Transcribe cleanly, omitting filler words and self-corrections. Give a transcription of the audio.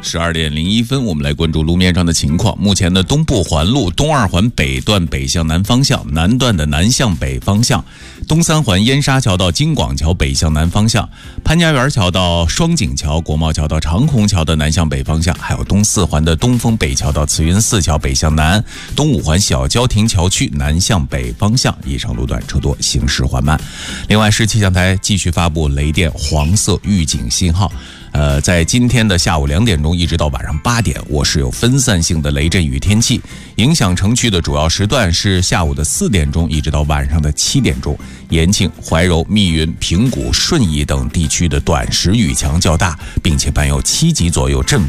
12点01分，我们来关注路面上的情况。目前的东部环路东二环北段北向南方向，南段的南向北方向，东三环燕沙桥到京广桥北向南方向，潘家园桥到双井桥、国贸桥到长虹桥的南向北方向，还有东四环的东风北桥到慈云寺桥北向南，东五环小郊亭桥区南向北方向，以上路段车多，行驶缓慢。另外，市气象台继续发布雷电黄色预警信号。在今天的下午2点钟一直到晚上8点，我市有分散性的雷阵雨天气，影响城区的主要时段是下午的4点钟一直到晚上的7点钟。延庆、怀柔、密云、平谷、顺义等地区的短时雨强较大，并且伴有7级左右阵